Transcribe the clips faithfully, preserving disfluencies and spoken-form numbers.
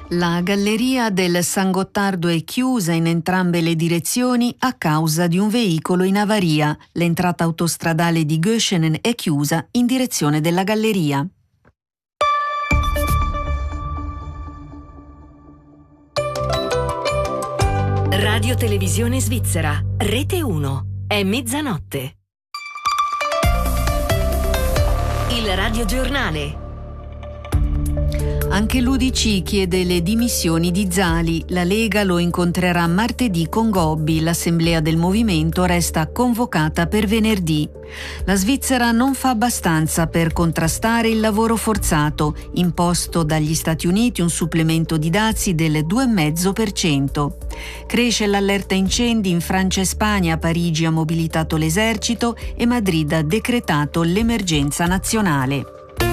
La galleria del San Gottardo è chiusa in entrambe le direzioni a causa di un veicolo in avaria. L'entrata autostradale di Göschenen è chiusa in direzione della galleria. Radio Televisione Svizzera, Rete uno. È mezzanotte. Il radiogiornale. Anche l'U D C chiede le dimissioni di Zali. La Lega lo incontrerà martedì con Gobbi. L'assemblea del movimento resta convocata per venerdì. La Svizzera non fa abbastanza per contrastare il lavoro forzato. Imposto dagli Stati Uniti un supplemento di dazi del due virgola cinque per cento. Cresce l'allerta incendi in Francia e Spagna. Parigi ha mobilitato l'esercito e Madrid ha decretato l'emergenza nazionale.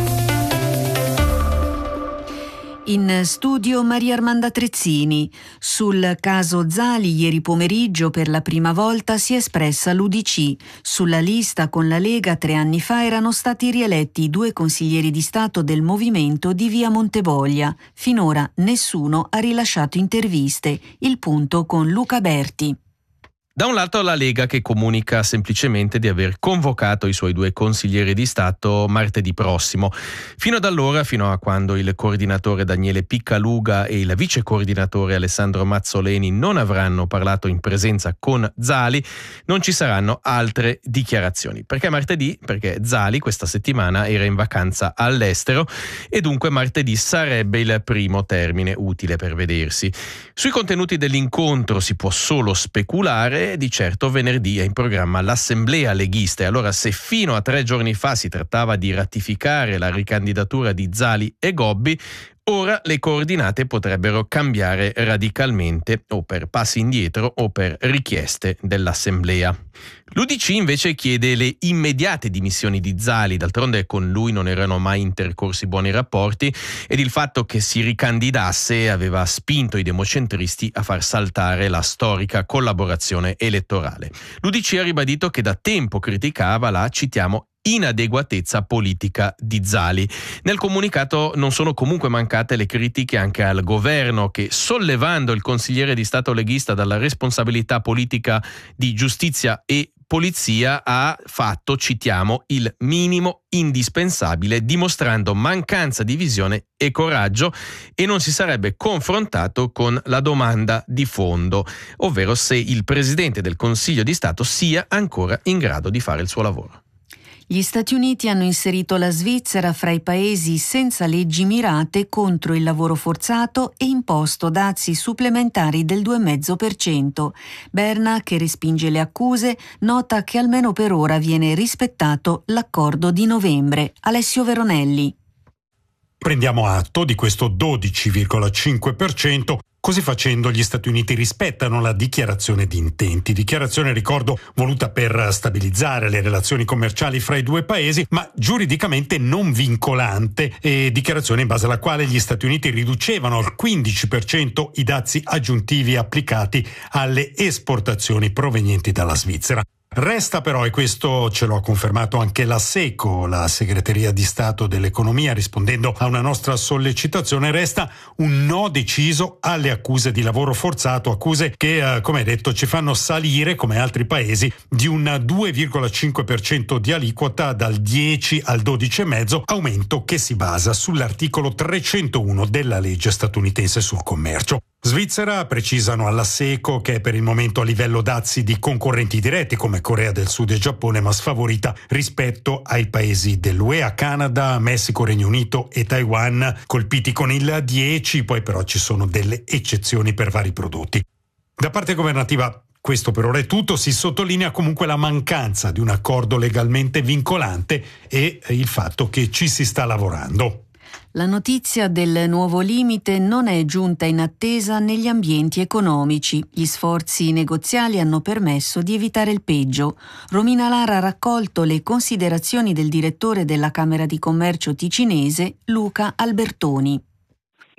In studio Maria Armanda Trezzini. Sul caso Zali ieri pomeriggio per la prima volta si è espressa l'U D C. Sulla lista con la Lega tre anni fa erano stati rieletti i due consiglieri di Stato del movimento di via Montevoglia. Finora nessuno ha rilasciato interviste. Il punto con Luca Berti. Da un lato la Lega che comunica semplicemente di aver convocato i suoi due consiglieri di Stato martedì prossimo. Fino ad allora, fino a quando il coordinatore Daniele Piccaluga e il vice coordinatore Alessandro Mazzoleni non avranno parlato in presenza con Zali, non ci saranno altre dichiarazioni. Perché martedì? Perché Zali questa settimana era in vacanza all'estero e dunque martedì sarebbe il primo termine utile per vedersi. Sui contenuti dell'incontro si può solo speculare. Di certo venerdì è in programma l'assemblea leghista e allora se fino a tre giorni fa si trattava di ratificare la ricandidatura di Zali e Gobbi, ora le coordinate potrebbero cambiare radicalmente o per passi indietro o per richieste dell'assemblea. L'U D C invece chiede le immediate dimissioni di Zali, d'altronde con lui non erano mai intercorsi buoni rapporti ed il fatto che si ricandidasse aveva spinto i democentristi a far saltare la storica collaborazione elettorale. L'U D C ha ribadito che da tempo criticava la, citiamo, inadeguatezza politica di Zali. Nel comunicato non sono comunque mancate le critiche anche al governo che, sollevando il consigliere di Stato leghista dalla responsabilità politica di giustizia e polizia, ha fatto, citiamo, il minimo indispensabile, dimostrando mancanza di visione e coraggio e non si sarebbe confrontato con la domanda di fondo, ovvero se il presidente del Consiglio di Stato sia ancora in grado di fare il suo lavoro. Gli Stati Uniti hanno inserito la Svizzera fra i paesi senza leggi mirate contro il lavoro forzato e imposto dazi supplementari del due virgola cinque per cento. Berna, che respinge le accuse, nota che almeno per ora viene rispettato l'accordo di novembre. Alessio Veronelli. Prendiamo atto di questo dodici virgola cinque per cento. Così facendo gli Stati Uniti rispettano la dichiarazione di intenti, dichiarazione, ricordo, voluta per stabilizzare le relazioni commerciali fra i due paesi, ma giuridicamente non vincolante, e dichiarazione in base alla quale gli Stati Uniti riducevano al quindici per cento i dazi aggiuntivi applicati alle esportazioni provenienti dalla Svizzera. Resta però, e questo ce lo ha confermato anche la SECO, la Segreteria di Stato dell'Economia, rispondendo a una nostra sollecitazione, resta un no deciso alle accuse di lavoro forzato, accuse che, eh, come detto, ci fanno salire, come altri paesi, di un due virgola cinque per cento di aliquota dal dieci al dodici virgola cinque, aumento che si basa sull'articolo trecentouno della legge statunitense sul commercio. Svizzera, precisano alla SECO, che è per il momento a livello dazi di concorrenti diretti come Corea del Sud e Giappone, ma sfavorita rispetto ai paesi dell'U E, a Canada, Messico, Regno Unito e Taiwan, colpiti con il dieci, poi però ci sono delle eccezioni per vari prodotti. Da parte governativa questo per ora è tutto, si sottolinea comunque la mancanza di un accordo legalmente vincolante e il fatto che ci si sta lavorando. La notizia del nuovo limite non è giunta in attesa negli ambienti economici. Gli sforzi negoziali hanno permesso di evitare il peggio. Romina Lara ha raccolto le considerazioni del direttore della Camera di Commercio ticinese, Luca Albertoni.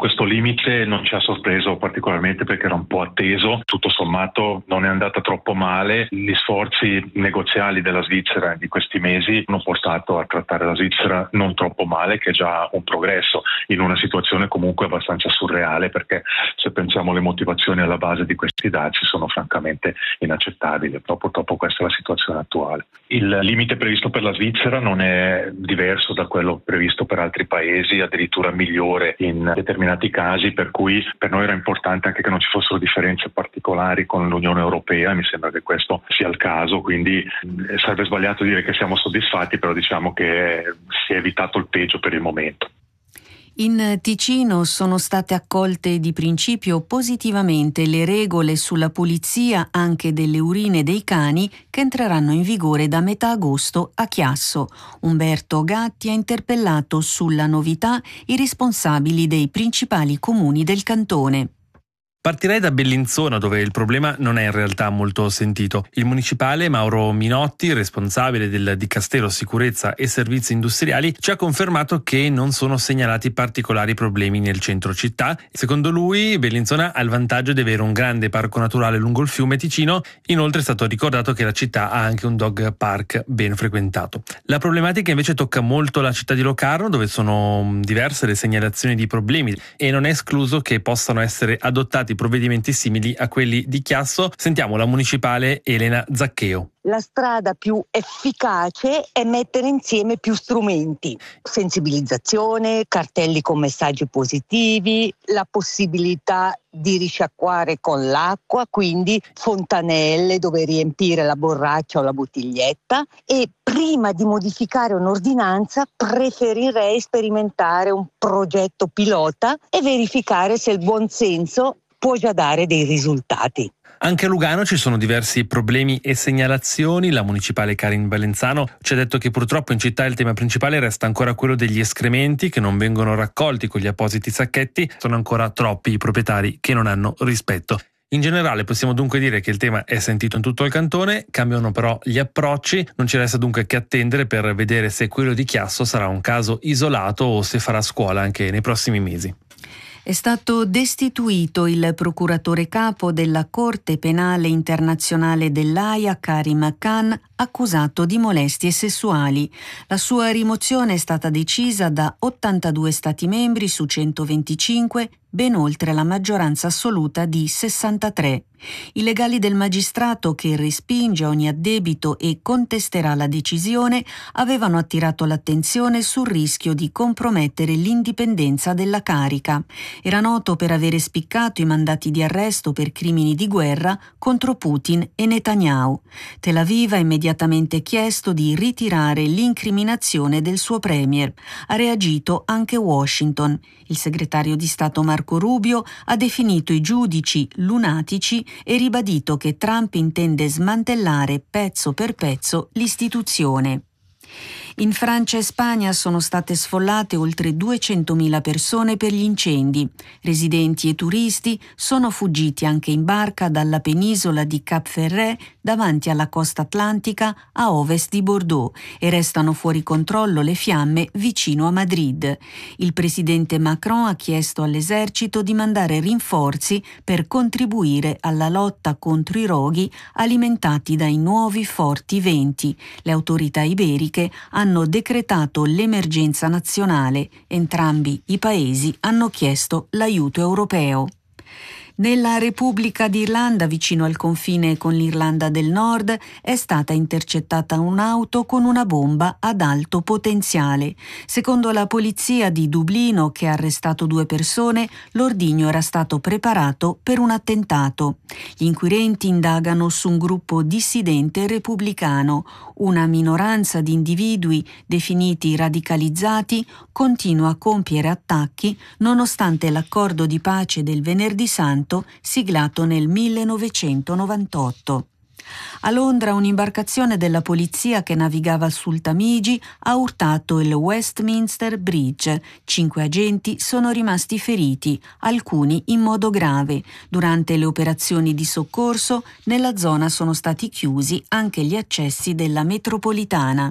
Questo limite non ci ha sorpreso particolarmente perché era un po' atteso, tutto sommato non è andata troppo male. Gli sforzi negoziali della Svizzera di questi mesi hanno portato a trattare la Svizzera non troppo male, che è già un progresso in una situazione comunque abbastanza surreale, perché se pensiamo alle motivazioni alla base di questi dazi sono francamente inaccettabili, però purtroppo questa è la situazione attuale. Il limite previsto per la Svizzera non è diverso da quello previsto per altri paesi, addirittura migliore in determinati casi, per cui per noi era importante anche che non ci fossero differenze particolari con l'Unione Europea. Mi sembra che questo sia il caso, quindi sarebbe sbagliato dire che siamo soddisfatti, però diciamo che si è evitato il peggio per il momento. In Ticino sono state accolte di principio positivamente le regole sulla pulizia anche delle urine dei cani che entreranno in vigore da metà agosto a Chiasso. Umberto Gatti ha interpellato sulla novità i responsabili dei principali comuni del cantone. Partirei da Bellinzona, dove il problema non è in realtà molto sentito. Il municipale Mauro Minotti, responsabile del Dicastero Sicurezza e Servizi Industriali, ci ha confermato che non sono segnalati particolari problemi nel centro città. Secondo lui, Bellinzona ha il vantaggio di avere un grande parco naturale lungo il fiume Ticino. Inoltre è stato ricordato che la città ha anche un dog park ben frequentato. La problematica invece tocca molto la città di Locarno, dove sono diverse le segnalazioni di problemi e non è escluso che possano essere adottati provvedimenti simili a quelli di Chiasso. Sentiamo la municipale Elena Zaccheo. La strada più efficace è mettere insieme più strumenti: sensibilizzazione, cartelli con messaggi positivi, la possibilità di risciacquare con l'acqua, quindi fontanelle dove riempire la borraccia o la bottiglietta. E prima di modificare un'ordinanza preferirei sperimentare un progetto pilota e verificare se il buon senso può già dare dei risultati. Anche a Lugano ci sono diversi problemi e segnalazioni. La municipale Karin Valenzano ci ha detto che purtroppo in città il tema principale resta ancora quello degli escrementi che non vengono raccolti con gli appositi sacchetti. Sono ancora troppi i proprietari che non hanno rispetto. In generale possiamo dunque dire che il tema è sentito in tutto il cantone, cambiano però gli approcci, non ci resta dunque che attendere per vedere se quello di Chiasso sarà un caso isolato o se farà scuola anche nei prossimi mesi. È stato destituito il procuratore capo della Corte Penale Internazionale dell'Aia, Karim Khan, accusato di molestie sessuali. La sua rimozione è stata decisa da ottantadue Stati membri su centoventicinque, ben oltre la maggioranza assoluta di sessantatré. I legali del magistrato, che respinge ogni addebito e contesterà la decisione, avevano attirato l'attenzione sul rischio di compromettere l'indipendenza della carica. Era noto per avere spiccato i mandati di arresto per crimini di guerra contro Putin e Netanyahu. Tel Aviv ha immediatamente chiesto di ritirare l'incriminazione del suo premier. Ha reagito anche Washington. Il segretario di Stato Marco Rubio ha definito i giudici lunatici e ribadito che Trump intende smantellare pezzo per pezzo l'istituzione. In Francia e Spagna sono state sfollate oltre duecentomila persone per gli incendi. Residenti e turisti sono fuggiti anche in barca dalla penisola di Cap Ferret davanti alla costa atlantica a ovest di Bordeaux e restano fuori controllo le fiamme vicino a Madrid. Il presidente Macron ha chiesto all'esercito di mandare rinforzi per contribuire alla lotta contro i roghi alimentati dai nuovi forti venti. Le autorità iberiche hanno decretato l'emergenza nazionale. Entrambi i paesi hanno chiesto l'aiuto europeo. Nella Repubblica d'Irlanda, vicino al confine con l'Irlanda del Nord, è stata intercettata un'auto con una bomba ad alto potenziale. Secondo la polizia di Dublino, che ha arrestato due persone, l'ordigno era stato preparato per un attentato. Gli inquirenti indagano su un gruppo dissidente repubblicano. Una minoranza di individui definiti radicalizzati continua a compiere attacchi nonostante l'accordo di pace del Venerdì Santo siglato nel millenovecentonovantotto. A Londra un'imbarcazione della polizia che navigava sul Tamigi ha urtato il Westminster Bridge. Cinque agenti sono rimasti feriti, alcuni in modo grave. Durante le operazioni di soccorso nella zona sono stati chiusi anche gli accessi della metropolitana.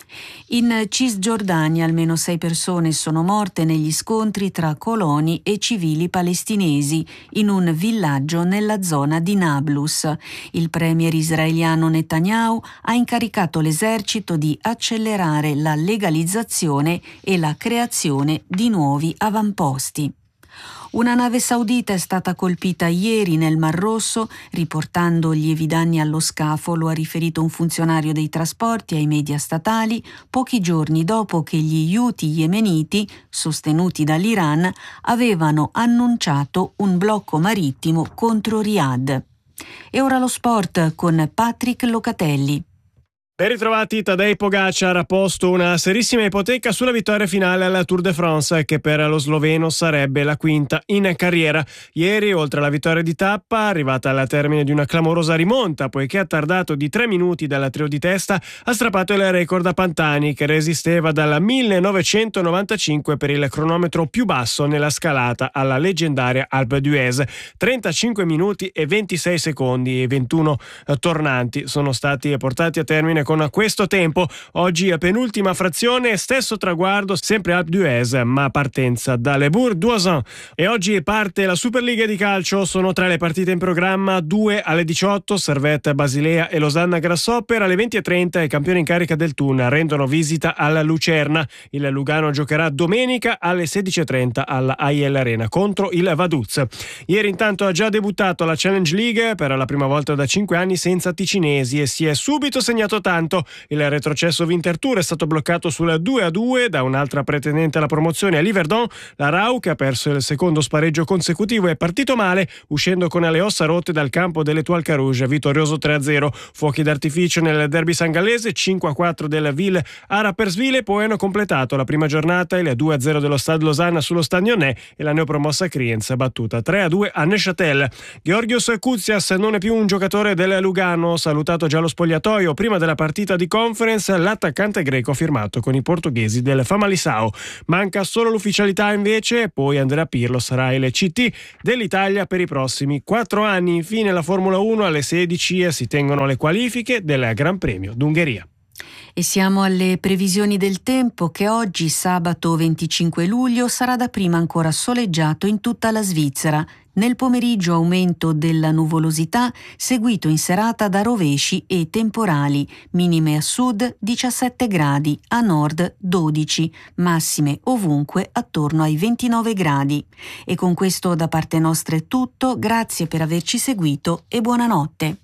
In Cisgiordania almeno sei persone sono morte negli scontri tra coloni e civili palestinesi in un villaggio nella zona di Nablus. Il premier israeliano Netanyahu ha incaricato l'esercito di accelerare la legalizzazione e la creazione di nuovi avamposti. Una nave saudita è stata colpita ieri nel Mar Rosso, riportando lievi danni allo scafo, lo ha riferito un funzionario dei trasporti ai media statali, pochi giorni dopo che gli Houthi yemeniti, sostenuti dall'Iran, avevano annunciato un blocco marittimo contro Riyadh. E ora lo sport con Patrick Locatelli. Ben ritrovati. Tadej Pogacar ha posto una serissima ipoteca sulla vittoria finale alla Tour de France, che per lo sloveno sarebbe la quinta in carriera. Ieri, oltre alla vittoria di tappa, arrivata al termine di una clamorosa rimonta, poiché ha tardato di tre minuti dalla trio di testa, ha strappato il record a Pantani, che resisteva dal millenovecentonovantacinque per il cronometro più basso nella scalata alla leggendaria Alpe d'Huez. trentacinque minuti e ventisei secondi e ventuno tornanti sono stati portati a termine con questo tempo. Oggi a penultima frazione, stesso traguardo, sempre Alpe d'Huez, ma partenza da Le Bourg-d'Oisans. E oggi parte la Superliga di calcio. Sono tre le partite in programma: due alle diciotto, Servette Basilea e Losanna Grasshopper. Alle venti e trenta i campioni in carica del Thun rendono visita alla Lucerna. Il Lugano giocherà domenica alle sedici e trenta alla A I L Arena contro il Vaduz. Ieri intanto ha già debuttato la Challenge League per la prima volta da cinque anni senza ticinesi e si è subito segnato tanto. Il retrocesso Winterthur è stato bloccato sul due a due da un'altra pretendente alla promozione, a Liverdon. La Rau, che ha perso il secondo spareggio consecutivo, è partito male, uscendo con le ossa rotte dal campo dell'Étoile Carouge, vittorioso tre a zero. Fuochi d'artificio nel derby sangallese, cinque a quattro del Ville a Rapperswil, poi hanno completato la prima giornata il due a zero dello Stade Lausanne sullo Stadionnais e la neopromossa Kriens battuta tre a due a Neuchâtel. Georgios Koutsias non è più un giocatore del Lugano, salutato già allo spogliatoio prima della partita di Conference. L'attaccante greco ha firmato con i portoghesi del Famalicão. Manca solo l'ufficialità invece, poi Andrea Pirlo sarà il C T dell'Italia per i prossimi quattro anni. Infine la Formula uno alle sedici si tengono le qualifiche del Gran Premio d'Ungheria. E siamo alle previsioni del tempo, che oggi, sabato venticinque luglio, sarà dapprima ancora soleggiato in tutta la Svizzera. Nel pomeriggio aumento della nuvolosità, seguito in serata da rovesci e temporali. Minime a sud diciassette gradi, a nord dodici, massime ovunque attorno ai ventinove gradi. E con questo da parte nostra è tutto, grazie per averci seguito e buonanotte.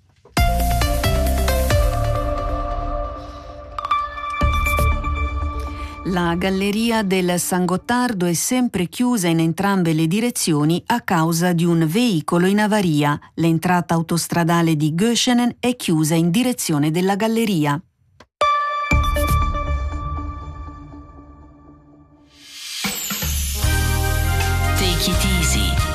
La galleria del San Gottardo è sempre chiusa in entrambe le direzioni a causa di un veicolo in avaria. L'entrata autostradale di Göschenen è chiusa in direzione della galleria. Take it easy.